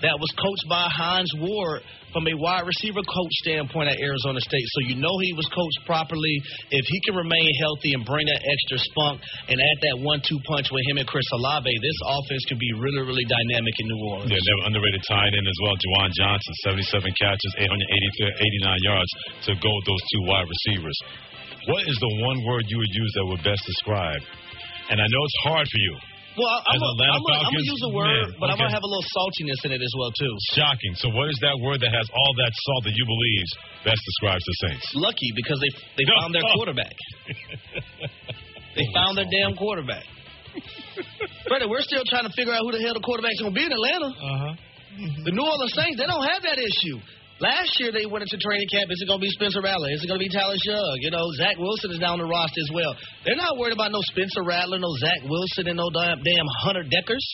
that was coached by Hines Ward from a wide receiver coach standpoint at Arizona State. So you know he was coached properly. If he can remain healthy and bring that extra spunk and add that 1-2 punch with him and Chris Olave, this offense could be really, really dynamic in New Orleans. Yeah, never underrated tight end as well. Juwan Johnson, 77 catches, 889 yards to go with those two wide receivers. What is the one word you would use that would best describe? And I know it's hard for you. Well, I'm going to use a word, but I'm going to have a little saltiness in it as well, too. Shocking. So what is that word that has all that salt that you believe best describes the Saints? Lucky, because they found their quarterback. They found their damn quarterback. Brother, we're still trying to figure out who the hell the quarterback's going to be in Atlanta. The New Orleans Saints, they don't have that issue. Last year they went into training camp. Is it going to be Spencer Rattler? Is it going to be Tyler Shugg? You know, Zach Wilson is down the roster as well. They're not worried about no Spencer Rattler, no Zach Wilson, and no damn Hunter Deckers.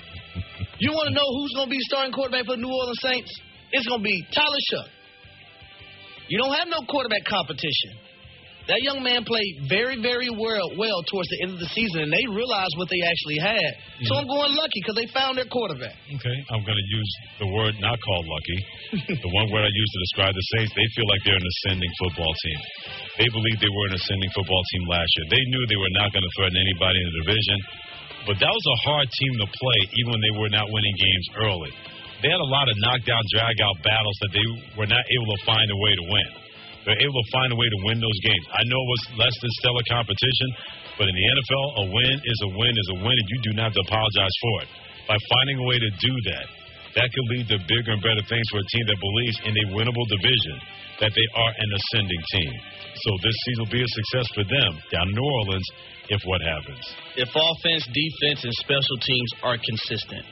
You want to know who's going to be starting quarterback for the New Orleans Saints? It's going to be Tyler Shugg. You don't have no quarterback competition. That young man played very, very well towards the end of the season, and they realized what they actually had. So I'm going lucky because they found their quarterback. Okay, I'm going to use the word not called lucky. The one word I use to describe the Saints, they feel like they're an ascending football team. They believe they were an ascending football team last year. They knew they were not going to threaten anybody in the division, but that was a hard team to play even when they were not winning games early. They had a lot of knockdown, drag-out battles that they were not able to find a way to win. They're able to find a way to win those games. I know it was less than stellar competition, but in the NFL, a win is a win is a win, and you do not have to apologize for it. By finding a way to do that, that could lead to bigger and better things for a team that believes in a winnable division, that they are an ascending team. So this season will be a success for them down in New Orleans if what happens. If offense, defense, and special teams are consistent.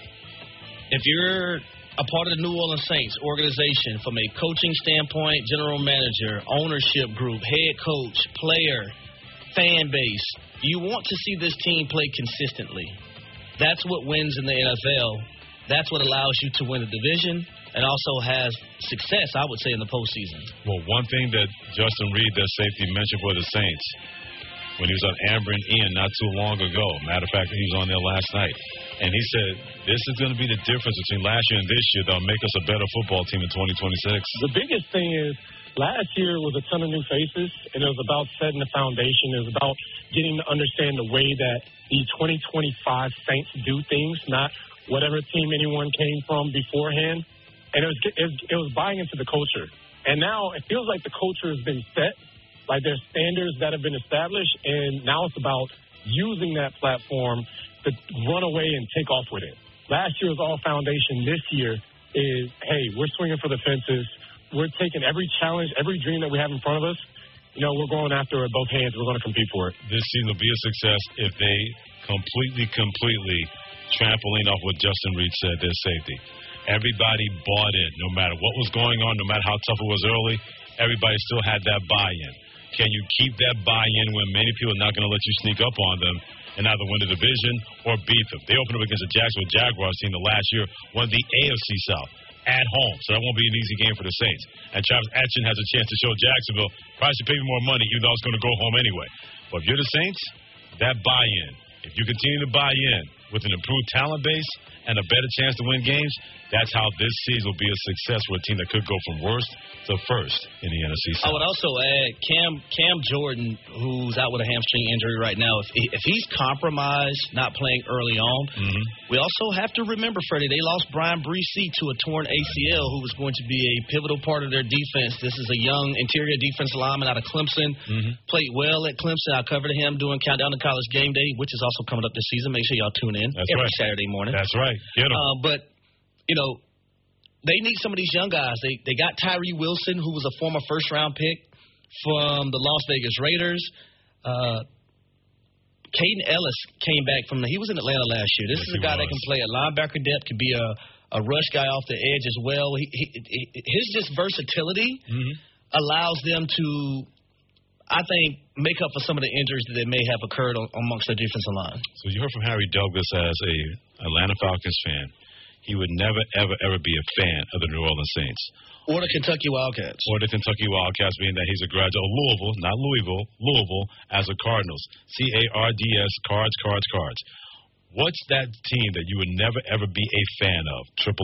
If you're a part of the New Orleans Saints organization from a coaching standpoint, general manager, ownership group, head coach, player, fan base, you want to see this team play consistently. That's what wins in the NFL. That's what allows you to win the division and also has success, I would say, in the postseason. Well, one thing that Justin Reid, their safety, mentioned for the Saints when he was on Amber and Ian not too long ago. Matter of fact, he was on there last night. And he said, this is going to be the difference between last year and this year that'll make us a better football team in 2026. The biggest thing is last year was a ton of new faces, and it was about setting the foundation. It was about getting to understand the way that the 2025 Saints do things, not whatever team anyone came from beforehand. And it was buying into the culture. And now it feels like the culture has been set, like there's standards that have been established, and now it's about using that platform to run away and take off with it. Last year was all foundation. This year is, hey, we're swinging for the fences. We're taking every challenge, every dream that we have in front of us. You know, we're going after it with both hands. We're going to compete for it. This season will be a success if they completely trampoline off what Justin Reid said, their safety. Everybody bought in, no matter what was going on, no matter how tough it was early. Everybody still had that buy-in. Can you keep that buy-in when many people are not going to let you sneak up on them and either win the division or beat them? They opened up against the Jacksonville Jaguars team the last year, won the AFC South at home, so that won't be an easy game for the Saints. And Travis Etienne has a chance to show Jacksonville, probably should pay me more money, even though I was going to go home anyway. But if you're the Saints, that buy-in, if you continue to buy in with an improved talent base and a better chance to win games, that's how this season will be a success for a team that could go from worst to first in the NFC South. I would also add Cam Jordan, who's out with a hamstring injury right now. If he's compromised, not playing early on, we also have to remember, Freddie, they lost Brian Bresee to a torn ACL, who was going to be a pivotal part of their defense. This is a young interior defensive lineman out of Clemson. Played well at Clemson. I covered him doing Countdown to College Game Day, which is also coming up this season. Make sure y'all tune in every Saturday morning. That's right. Get 'em. But, you know, they need some of these young guys. They got Tyree Wilson, who was a former first-round pick from the Las Vegas Raiders. Caden Ellis came back he was in Atlanta last year. This is a guy that can play a linebacker depth, can be a rush guy off the edge as well. His just versatility allows them to, I think, make up for some of the injuries that they may have occurred amongst their defensive line. So you heard from Harry Douglas as a Atlanta Falcons fan. He would never, ever be a fan of the New Orleans Saints. Or the Kentucky Wildcats. Or the Kentucky Wildcats, being that he's a graduate of Louisville, not Louisville, Louisville, as a Cardinals. C-A-R-D-S, Cards. What's that team that you would never, ever be a fan of?